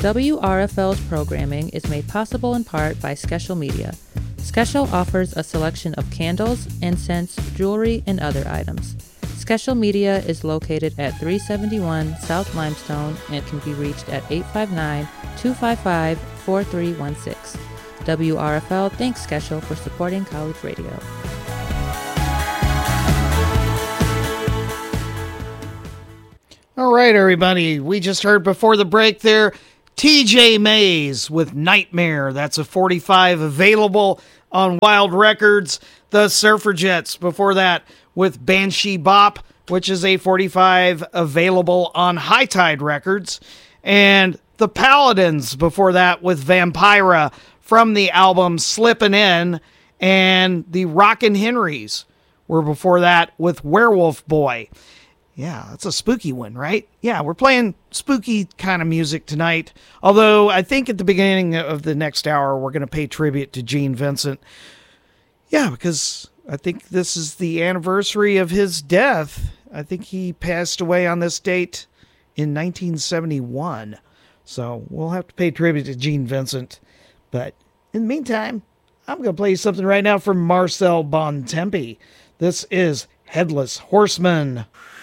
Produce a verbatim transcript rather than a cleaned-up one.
W R F L's programming is made possible in part by Skeshel Media. Skeshel offers a selection of candles, incense, jewelry, and other items. Skeshel Media is located at three seventy-one South Limestone and can be reached at eight five nine, two five five, four three one six. W R F L thanks Skeshel for supporting college radio. All right, everybody. We just heard before the break there, T J Mays with Nightmare. That's a forty-five available on Wild Records. The Surferjets before that with Banshee Bop, which is a forty-five available on High Tide Records. And the Paladins before that with Vampira from the album Slippin' In. And the Rockin' Henrys were before that with Werewolf Boy. Yeah, that's a spooky one, right? Yeah, we're playing spooky kind of music tonight. Although I think at the beginning of the next hour, we're going to pay tribute to Gene Vincent. Yeah, because I think this is the anniversary of his death. I think he passed away on this date in nineteen seventy-one. So we'll have to pay tribute to Gene Vincent. But in the meantime, I'm going to play you something right now from Marcel Bontempi. This is Headless Horseman.